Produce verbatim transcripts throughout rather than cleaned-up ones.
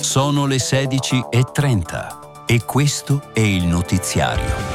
Sono le sedici e trenta e questo è il notiziario.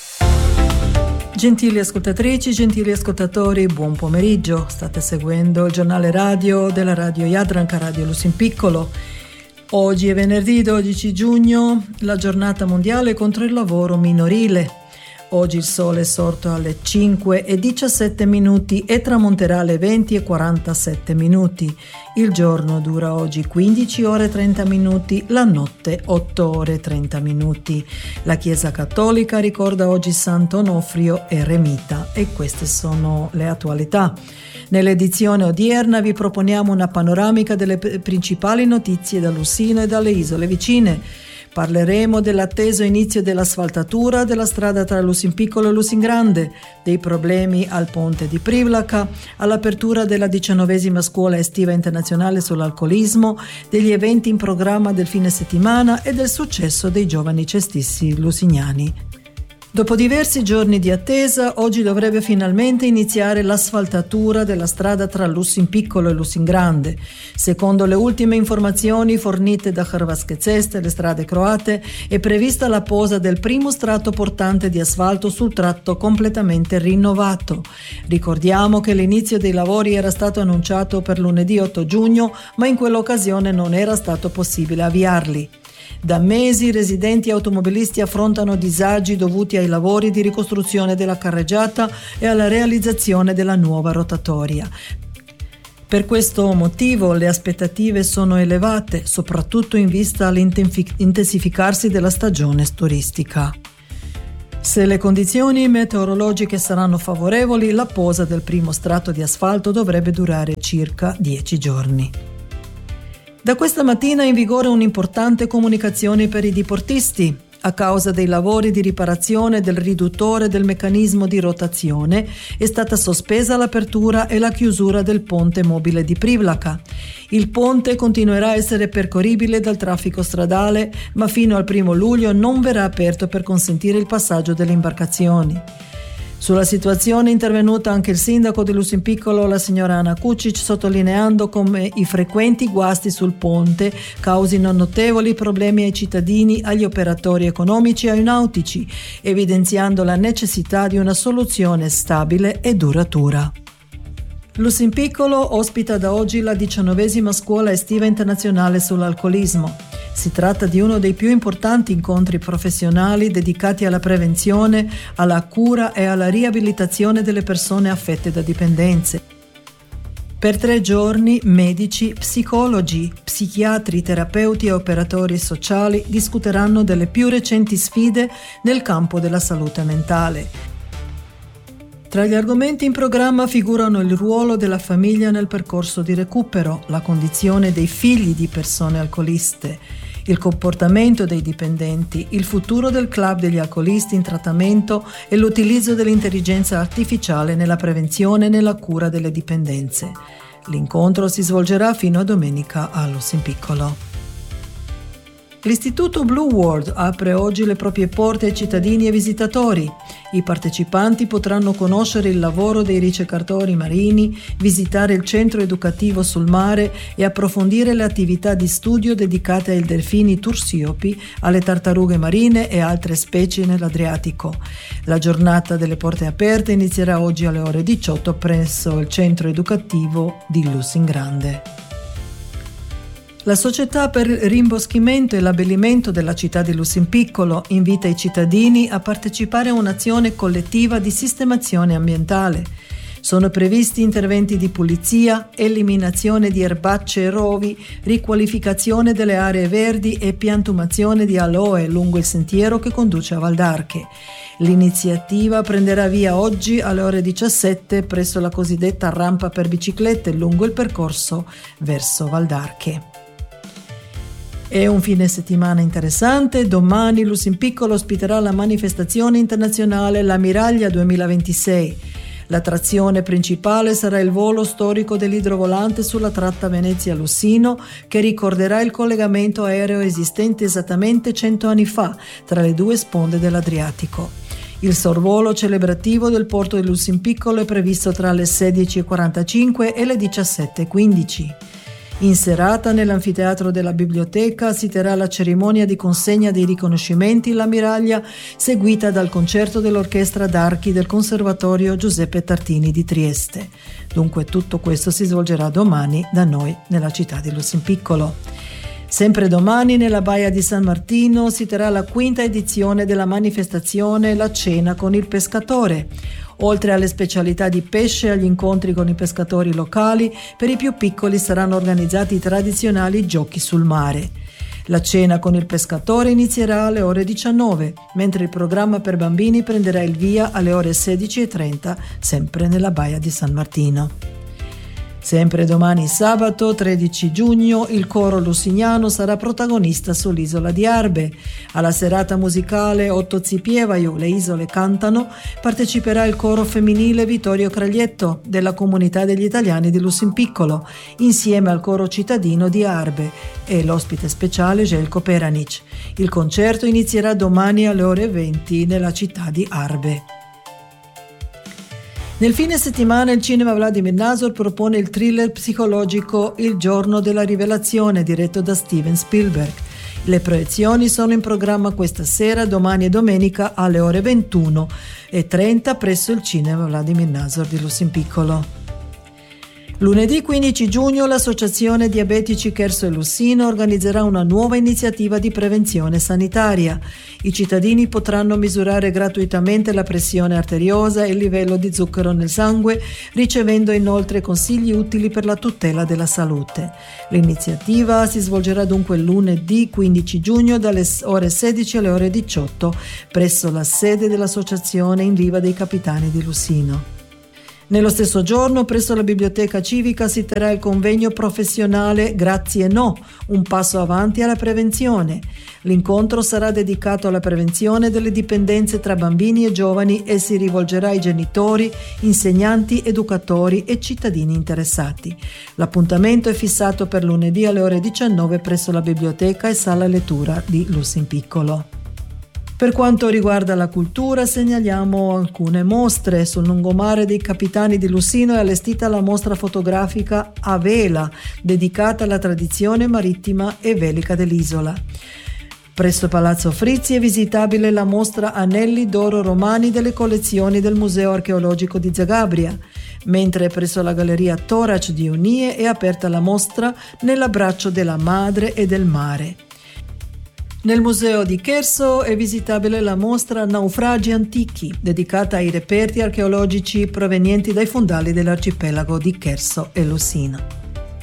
Gentili ascoltatrici, gentili ascoltatori, buon pomeriggio. State seguendo il giornale radio della Radio Jadranka, Radio Lusinpiccolo. Oggi è venerdì dodici giugno, la giornata mondiale contro il lavoro minorile. Oggi il sole è sorto alle cinque e diciassette minuti e tramonterà alle venti e quarantasette minuti. Il giorno dura oggi quindici ore e trenta minuti, la notte otto ore e trenta minuti. La Chiesa Cattolica ricorda oggi Santo Onofrio Eremita e queste sono le attualità. Nell'edizione odierna vi proponiamo una panoramica delle principali notizie da Lussino e dalle isole vicine. Parleremo dell'atteso inizio dell'asfaltatura della strada tra Lusinpiccolo e Lusingrande, dei problemi al ponte di Privlaka, all'apertura della diciannovesima scuola estiva internazionale sull'alcolismo, degli eventi in programma del fine settimana e del successo dei giovani cestisti lusignani. Dopo diversi giorni di attesa, oggi dovrebbe finalmente iniziare l'asfaltatura della strada tra Lusinpiccolo e Lusingrande. Secondo le ultime informazioni fornite da Hrvatske ceste, le strade croate, è prevista la posa del primo strato portante di asfalto sul tratto completamente rinnovato. Ricordiamo che l'inizio dei lavori era stato annunciato per lunedì otto giugno, ma in quell'occasione non era stato possibile avviarli. Da mesi i residenti automobilisti affrontano disagi dovuti ai lavori di ricostruzione della carreggiata e alla realizzazione della nuova rotatoria. Per questo motivo le aspettative sono elevate, soprattutto in vista all'intensificarsi della stagione turistica. Se le condizioni meteorologiche saranno favorevoli, la posa del primo strato di asfalto dovrebbe durare circa dieci giorni. Da questa mattina è in vigore un'importante comunicazione per i diportisti. A causa dei lavori di riparazione del riduttore del meccanismo di rotazione è stata sospesa l'apertura e la chiusura del ponte mobile di Privlaka. Il ponte continuerà a essere percorribile dal traffico stradale, ma fino al primo luglio non verrà aperto per consentire il passaggio delle imbarcazioni. Sulla situazione è intervenuta anche il sindaco di Lusinpiccolo, la signora Ana Kucic, sottolineando come i frequenti guasti sul ponte causino notevoli problemi ai cittadini, agli operatori economici e ai nautici, evidenziando la necessità di una soluzione stabile e duratura. Lusinpiccolo ospita da oggi la diciannovesima scuola estiva internazionale sull'alcolismo. Si tratta di uno dei più importanti incontri professionali dedicati alla prevenzione, alla cura e alla riabilitazione delle persone affette da dipendenze. Per tre giorni medici, psicologi, psichiatri, terapeuti e operatori sociali discuteranno delle più recenti sfide nel campo della salute mentale. Tra gli argomenti in programma figurano il ruolo della famiglia nel percorso di recupero, la condizione dei figli di persone alcoliste, il comportamento dei dipendenti, il futuro del club degli alcolisti in trattamento e l'utilizzo dell'intelligenza artificiale nella prevenzione e nella cura delle dipendenze. L'incontro si svolgerà fino a domenica a Lusinpiccolo. L'Istituto Blue World apre oggi le proprie porte ai cittadini e visitatori. I partecipanti potranno conoscere il lavoro dei ricercatori marini, visitare il centro educativo sul mare e approfondire le attività di studio dedicate ai delfini tursiopi, alle tartarughe marine e altre specie nell'Adriatico. La giornata delle porte aperte inizierà oggi alle ore diciotto presso il centro educativo di Lusingrande. La Società per il rimboschimento e l'abbellimento della città di Lusinpiccolo invita i cittadini a partecipare a un'azione collettiva di sistemazione ambientale. Sono previsti interventi di pulizia, eliminazione di erbacce e rovi, riqualificazione delle aree verdi e piantumazione di aloe lungo il sentiero che conduce a Valdarche. L'iniziativa prenderà via oggi alle ore diciassette presso la cosiddetta rampa per biciclette lungo il percorso verso Valdarche. È un fine settimana interessante. Domani Lusinpiccolo ospiterà la manifestazione internazionale L'Ammiraglia duemilaventisei. L'attrazione principale sarà il volo storico dell'idrovolante sulla tratta Venezia-Lussino, che ricorderà il collegamento aereo esistente esattamente cento anni fa tra le due sponde dell'Adriatico. Il sorvolo celebrativo del porto di Lusinpiccolo è previsto tra le sedici e quarantacinque e le diciassette e quindici. In serata, nell'anfiteatro della biblioteca, si terrà la cerimonia di consegna dei riconoscimenti in Miraglia, seguita dal concerto dell'orchestra d'archi del Conservatorio Giuseppe Tartini di Trieste. Dunque tutto questo si svolgerà domani da noi nella città di Lussempiccolo. Sempre domani nella Baia di San Martino si terrà la quinta edizione della manifestazione La Cena con il Pescatore. Oltre alle specialità di pesce e agli incontri con i pescatori locali, per i più piccoli saranno organizzati i tradizionali giochi sul mare. La cena con il pescatore inizierà alle ore diciannove, mentre il programma per bambini prenderà il via alle ore sedici e trenta, sempre nella Baia di San Martino. Sempre domani sabato tredici giugno il coro lusignano sarà protagonista sull'isola di Arbe. Alla serata musicale Otto Zipievaiu, Le Isole Cantano, parteciperà il coro femminile Vittorio Craglietto della Comunità degli Italiani di Lussempiccolo, insieme al coro cittadino di Arbe e l'ospite speciale Željko Peranic. Il concerto inizierà domani alle ore venti nella città di Arbe. Nel fine settimana il cinema Vladimir Nazor propone il thriller psicologico Il giorno della rivelazione, diretto da Steven Spielberg. Le proiezioni sono in programma questa sera, domani e domenica alle ore ventuno e trenta presso il cinema Vladimir Nazor di Lussempiccolo. Lunedì quindici giugno l'Associazione Diabetici Cherso e Lussino organizzerà una nuova iniziativa di prevenzione sanitaria. I cittadini potranno misurare gratuitamente la pressione arteriosa e il livello di zucchero nel sangue, ricevendo inoltre consigli utili per la tutela della salute. L'iniziativa si svolgerà dunque lunedì quindici giugno dalle ore sedici alle ore diciotto presso la sede dell'associazione in Riva dei Capitani di Lussino. Nello stesso giorno, presso la Biblioteca Civica si terrà il convegno professionale Grazie No, un passo avanti alla prevenzione. L'incontro sarà dedicato alla prevenzione delle dipendenze tra bambini e giovani e si rivolgerà ai genitori, insegnanti, educatori e cittadini interessati. L'appuntamento è fissato per lunedì alle ore diciannove presso la Biblioteca e Sala Lettura di Lussempiccolo. Per quanto riguarda la cultura, segnaliamo alcune mostre. Sul lungomare dei Capitani di Lussino è allestita la mostra fotografica A Vela, dedicata alla tradizione marittima e velica dell'isola. Presso Palazzo Frizzi è visitabile la mostra Anelli d'oro romani delle collezioni del Museo Archeologico di Zagabria, mentre presso la Galleria Torac di Unie è aperta la mostra Nell'abbraccio della madre e del mare. Nel museo di Cherso è visitabile la mostra Naufragi antichi, dedicata ai reperti archeologici provenienti dai fondali dell'arcipelago di Cherso e Lussino.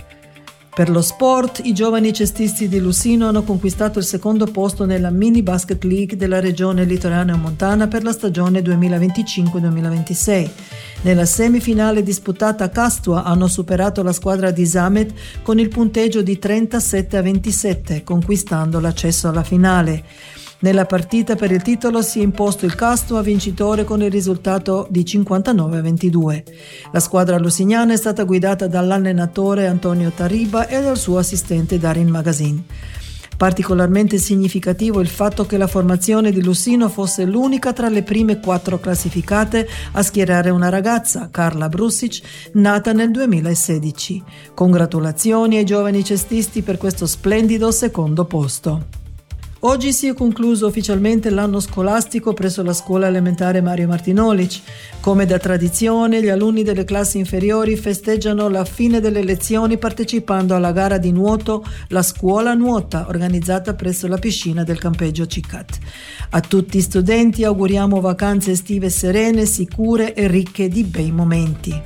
Per lo sport, i giovani cestisti di Lussino hanno conquistato il secondo posto nella Mini Basket League della regione litoraneo-montana per la stagione duemilaventicinque duemilaventisei. Nella semifinale disputata a Castua hanno superato la squadra di Zamet con il punteggio di trentasette a ventisette, conquistando l'accesso alla finale. Nella partita per il titolo si è imposto il Castua vincitore con il risultato di cinquantanove a ventidue. La squadra lusignana è stata guidata dall'allenatore Antonio Tariba e dal suo assistente Darin Magazin. Particolarmente significativo il fatto che la formazione di Lussino fosse l'unica tra le prime quattro classificate a schierare una ragazza, Carla Brusic, nata nel duemilasedici. Congratulazioni ai giovani cestisti per questo splendido secondo posto. Oggi si è concluso ufficialmente l'anno scolastico presso la scuola elementare Mario Martinolic. Come da tradizione, gli alunni delle classi inferiori festeggiano la fine delle lezioni partecipando alla gara di nuoto La Scuola Nuota, organizzata presso la piscina del campeggio Cicat. A tutti gli studenti auguriamo vacanze estive serene, sicure e ricche di bei momenti.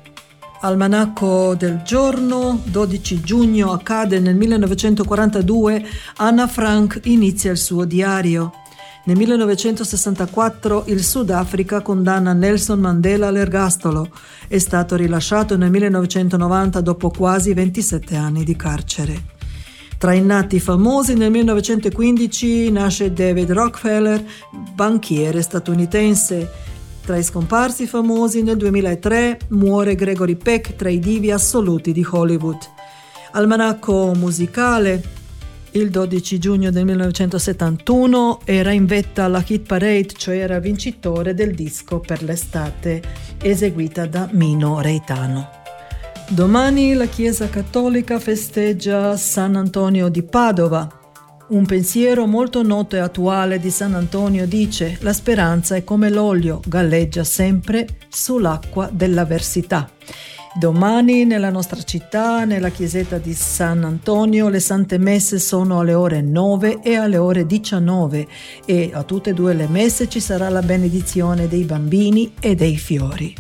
Almanacco del giorno, dodici giugno accade nel millenovecentoquarantadue, Anna Frank inizia il suo diario. Nel millenovecentosessantaquattro il Sudafrica condanna Nelson Mandela all'ergastolo. È stato rilasciato nel millenovecentonovanta dopo quasi ventisette anni di carcere. Tra i nati famosi, nel millenovecentoquindici nasce David Rockefeller, banchiere statunitense. Tra i scomparsi famosi, nel duemilatré muore Gregory Peck, tra i divi assoluti di Hollywood. Almanacco musicale. Il dodici giugno del millenovecentosettantuno era in vetta alla hit parade, cioè era vincitore del disco per l'estate, eseguita da Mino Reitano. Domani la Chiesa Cattolica festeggia San Antonio di Padova. Un pensiero molto noto e attuale di San Antonio dice: la speranza è come l'olio, galleggia sempre sull'acqua dell'avversità. Domani nella nostra città, nella chiesetta di San Antonio, le sante messe sono alle ore nove e alle ore diciannove e a tutte e due le messe ci sarà la benedizione dei bambini e dei fiori.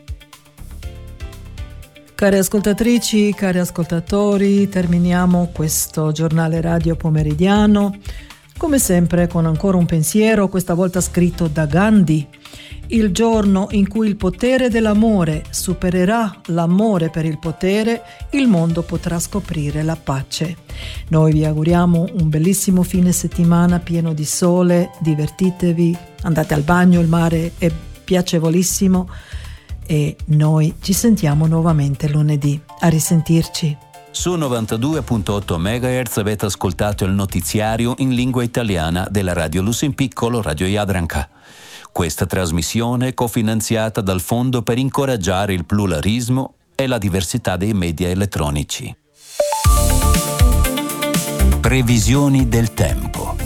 Cari ascoltatrici, cari ascoltatori, terminiamo questo giornale radio pomeridiano, come sempre con ancora un pensiero, questa volta scritto da Gandhi. Il giorno in cui il potere dell'amore supererà l'amore per il potere, il mondo potrà scoprire la pace. Noi vi auguriamo un bellissimo fine settimana pieno di sole, divertitevi, andate al bagno, il mare è piacevolissimo e noi ci sentiamo nuovamente lunedì. A risentirci. Su novantadue virgola otto megahertz avete ascoltato il notiziario in lingua italiana della Radio Lusin Piccolo, Radio Jadranka. Questa trasmissione è cofinanziata dal Fondo per incoraggiare il pluralismo e la diversità dei media elettronici. Previsioni del tempo.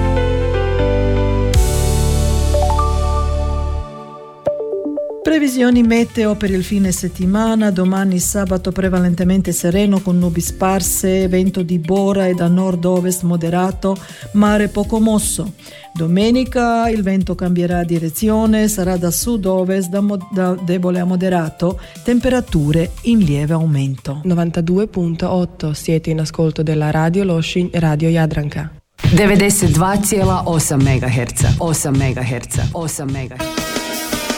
Previsioni meteo per il fine settimana. Domani sabato prevalentemente sereno con nubi sparse, vento di bora e da nord-ovest moderato, mare poco mosso. Domenica il vento cambierà direzione, sarà da sud-ovest da, mo- da debole a moderato, temperature in lieve aumento. novantadue virgola otto siete in ascolto della Radio Lošinj, Radio Jadranka. devedeset dva zarez osam megaherca, osam megaherca, osam megaherca.